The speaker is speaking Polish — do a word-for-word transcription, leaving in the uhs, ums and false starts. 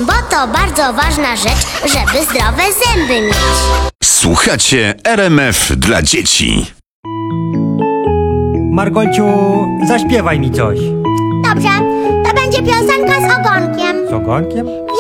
bo to bardzo ważna rzecz, żeby zdrowe zęby mieć. Słuchacie R M F dla dzieci. Margolciu, zaśpiewaj mi coś. Dobrze, to będzie piosenka z ogonkiem. Z ogonkiem?